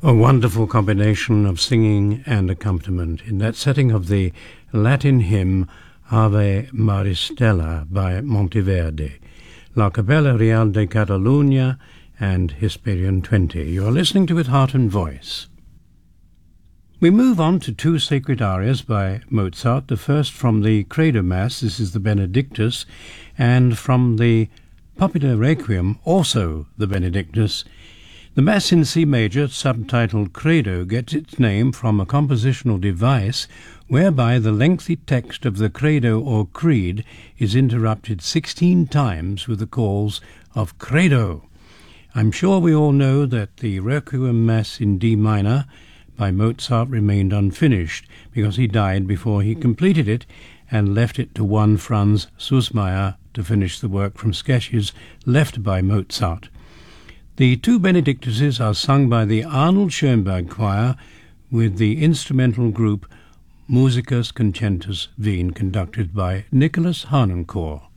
A wonderful combination of singing and accompaniment in that setting of the Latin hymn Ave Maristella by Monteverdi, La Capella Real de Catalunya and Hesperian 20. You are listening to With Heart and Voice. We move on to two sacred arias by Mozart, the first from the Credo Mass, this is the Benedictus, and from the Popular Requiem, also the Benedictus. The Mass in C major, subtitled Credo, gets its name from a compositional device whereby the lengthy text of the Credo or Creed is interrupted 16 times with the calls of Credo. I'm sure we all know that the Requiem Mass in D minor by Mozart remained unfinished because he died before he completed it and left it to one Franz Sussmayer to finish the work from sketches left by Mozart. The two Benedictuses are sung by the Arnold Schoenberg Choir with the instrumental group Musicus Concentus Wien, conducted by Nicholas Harnoncourt.